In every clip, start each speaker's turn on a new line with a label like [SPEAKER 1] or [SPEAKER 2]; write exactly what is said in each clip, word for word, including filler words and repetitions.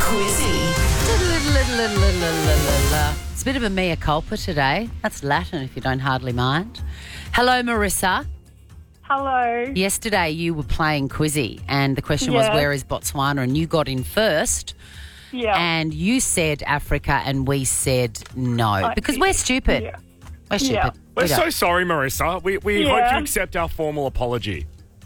[SPEAKER 1] Quizzy.
[SPEAKER 2] It's a bit of a mea culpa today. That's Latin, if you don't hardly mind. Hello, Marissa.
[SPEAKER 3] Hello.
[SPEAKER 2] Yesterday you were playing Quizzy, and the question was,
[SPEAKER 3] Yeah.
[SPEAKER 2] where is Botswana? And you got in first,
[SPEAKER 3] Yeah.
[SPEAKER 2] and you said Africa, and we said no. Because we're stupid.
[SPEAKER 3] Yeah.
[SPEAKER 2] We're stupid.
[SPEAKER 3] Yeah.
[SPEAKER 4] We're
[SPEAKER 2] We don't-
[SPEAKER 4] so sorry, Marissa. We, we
[SPEAKER 3] Yeah.
[SPEAKER 4] hope you accept our formal apology.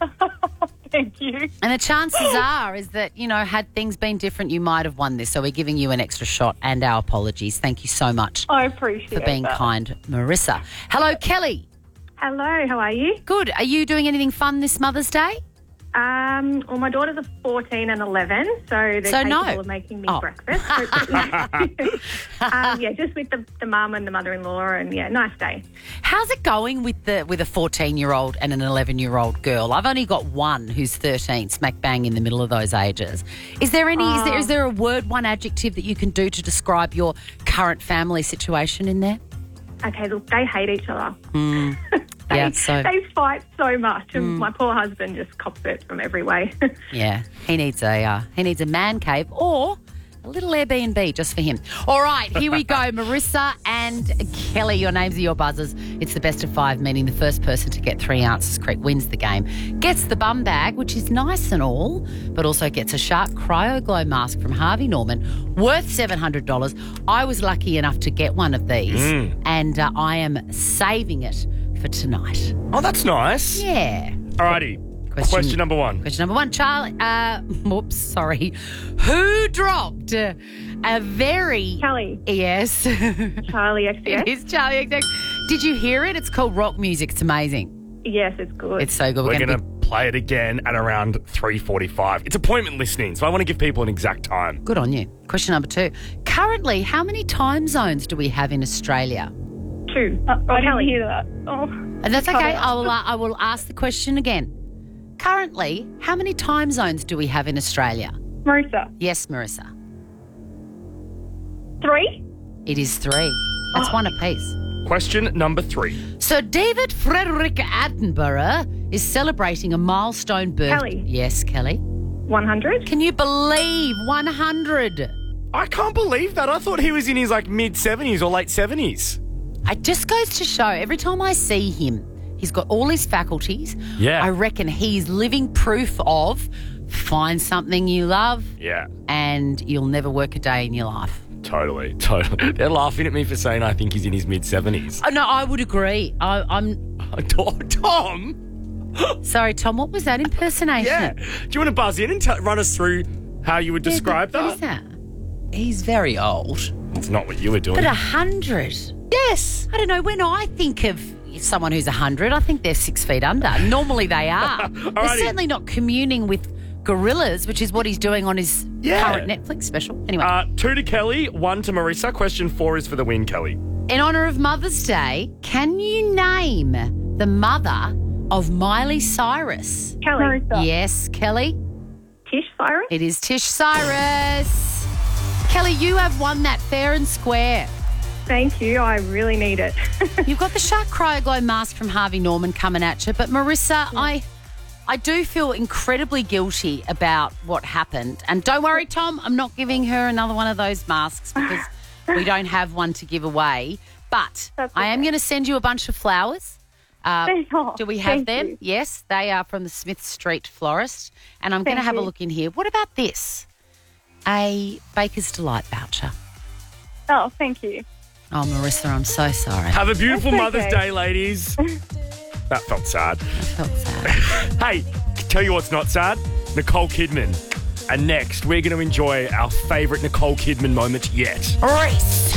[SPEAKER 3] Thank you.
[SPEAKER 2] And the chances are is that, you know, had things been different, you might have won this. So we're giving you an extra shot and our apologies. Thank you so much
[SPEAKER 3] I appreciate
[SPEAKER 2] for being
[SPEAKER 3] that.
[SPEAKER 2] kind, Marissa. Hello, Kelly.
[SPEAKER 5] Hello, how are you?
[SPEAKER 2] Good. Are you doing anything fun this Mother's Day?
[SPEAKER 5] Um, well, my daughters are fourteen and eleven, so they're
[SPEAKER 2] So no.
[SPEAKER 5] capable of making me
[SPEAKER 2] Oh.
[SPEAKER 5] breakfast. um, yeah, just with the, the mum and the mother-in-law, and yeah, nice day.
[SPEAKER 2] How's it going with the with a fourteen-year-old and an eleven-year-old girl? I've only got one who's thirteen, smack bang in the middle of those ages. Is there any? Is there is there a word, one adjective that you can do to describe your current family situation in there?
[SPEAKER 5] Okay, look, they hate each other.
[SPEAKER 2] Mm.
[SPEAKER 5] They,
[SPEAKER 2] Yeah, so-
[SPEAKER 5] they fight so much, and my poor husband just cops it from every way.
[SPEAKER 2] Yeah, he needs a uh, he needs a man cave or a little Airbnb just for him. All right, here we go. Marissa and Kelly, your names are your buzzers. It's the best of five, meaning the first person to get three answers correct wins the game. Gets the bum bag, which is nice and all, but also gets a Shark Cryo Glow mask from Harvey Norman, worth seven hundred dollars. I was lucky enough to get one of these, and uh, I am saving it for tonight.
[SPEAKER 4] Oh, that's nice.
[SPEAKER 2] Yeah.
[SPEAKER 4] Alrighty.
[SPEAKER 2] Question-
[SPEAKER 4] Question, number one.
[SPEAKER 2] Question number one, Charlie. Uh, whoops, sorry. Who dropped a very
[SPEAKER 5] Kelly,
[SPEAKER 2] yes?
[SPEAKER 5] Charlie X
[SPEAKER 2] It
[SPEAKER 5] X.
[SPEAKER 2] is Charlie X X. Did you hear it? It's called rock music. It's amazing.
[SPEAKER 5] Yes, it's good.
[SPEAKER 2] It's so good.
[SPEAKER 4] We're
[SPEAKER 2] gonna
[SPEAKER 4] going to play it again at around three forty-five. It's appointment listening, so I want to give people an exact time.
[SPEAKER 2] be good on you. Question number two. Currently, how many time zones do we have in Australia?
[SPEAKER 5] Two.
[SPEAKER 3] Uh, I didn't
[SPEAKER 5] Kelly.
[SPEAKER 3] hear that. Oh.
[SPEAKER 2] And that's okay. I will. Uh, I will ask the question again. Currently, how many time zones do we have in Australia?
[SPEAKER 3] Marissa.
[SPEAKER 2] Yes, Marissa.
[SPEAKER 3] Three?
[SPEAKER 2] It is three. That's one apiece.
[SPEAKER 4] Question number three.
[SPEAKER 2] Sir David Frederick Attenborough is celebrating a milestone birthday.
[SPEAKER 5] Kelly.
[SPEAKER 2] Yes, Kelly.
[SPEAKER 5] one hundred.
[SPEAKER 2] Can you believe one hundred?
[SPEAKER 4] I can't believe that. I thought he was in his like mid-seventies or late seventies.
[SPEAKER 2] It just goes to show, every time I see him, he's got all his faculties.
[SPEAKER 4] Yeah.
[SPEAKER 2] I reckon he's living proof of find something you love
[SPEAKER 4] Yeah,
[SPEAKER 2] and you'll never work a day in your life.
[SPEAKER 4] totally, totally. They're laughing at me for saying I think he's in his mid-seventies.
[SPEAKER 2] Oh, no, I would agree. I, I'm
[SPEAKER 4] Tom?
[SPEAKER 2] sorry, Tom, what was that impersonation?
[SPEAKER 4] Yeah. Do you want to buzz in and t- run us through how you would describe
[SPEAKER 2] What is
[SPEAKER 4] that?
[SPEAKER 2] that?
[SPEAKER 6] He's very old.
[SPEAKER 4] It's not what you were doing.
[SPEAKER 2] But a hundred?
[SPEAKER 6] Yes.
[SPEAKER 2] I don't know. When I think of someone who's one hundred, I think they're six feet under. Normally they are. They're
[SPEAKER 4] Alrighty.
[SPEAKER 2] certainly not communing with gorillas, which is what he's doing on his
[SPEAKER 4] Yeah.
[SPEAKER 2] current Netflix special. Anyway,
[SPEAKER 4] Uh, two to Kelly, one to Marissa. Question four is for the win, Kelly.
[SPEAKER 2] in honour of Mother's Day, can you name the mother of Miley Cyrus?
[SPEAKER 5] Kelly.
[SPEAKER 3] Marissa.
[SPEAKER 2] Yes, Kelly.
[SPEAKER 5] Tish Cyrus.
[SPEAKER 2] It is Tish Cyrus. Kelly, you have won that fair and square.
[SPEAKER 5] Thank you. I really need it.
[SPEAKER 2] You've got the Shark Cryo Glow mask from Harvey Norman coming at you. But Marissa, I I do feel incredibly guilty about what happened. And don't worry, Tom, I'm not giving her another one of those masks because we don't have one to give away. But
[SPEAKER 3] That's
[SPEAKER 2] I am
[SPEAKER 3] okay.
[SPEAKER 2] going to send you a bunch of flowers. Uh,
[SPEAKER 3] Oh,
[SPEAKER 2] do we have
[SPEAKER 3] thank
[SPEAKER 2] them?
[SPEAKER 3] you.
[SPEAKER 2] Yes, they are from the Smith Street Florist. And I'm going to
[SPEAKER 3] Thank
[SPEAKER 2] have a
[SPEAKER 3] you.
[SPEAKER 2] look in here. What about this? A Baker's Delight voucher.
[SPEAKER 3] Oh, thank you.
[SPEAKER 2] Oh, Marissa, I'm so sorry.
[SPEAKER 4] Have a beautiful
[SPEAKER 3] That's
[SPEAKER 4] Mother's
[SPEAKER 3] okay.
[SPEAKER 4] Day, ladies. That felt sad.
[SPEAKER 2] I felt sad.
[SPEAKER 4] Hey, tell you what's not sad? Nicole Kidman. And next, we're going to enjoy our favourite Nicole Kidman moment yet.
[SPEAKER 2] Reese.